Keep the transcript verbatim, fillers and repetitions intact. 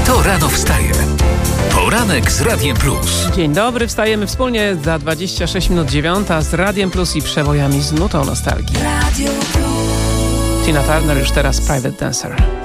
Kto rano wstaje? Poranek z Radiem Plus. Dzień dobry, wstajemy wspólnie za dwadzieścia sześć minut dziewiąta z Radiem Plus i przebojami z nutą nostalgii. Radio Plus. Tina Turner już teraz Private Dancer.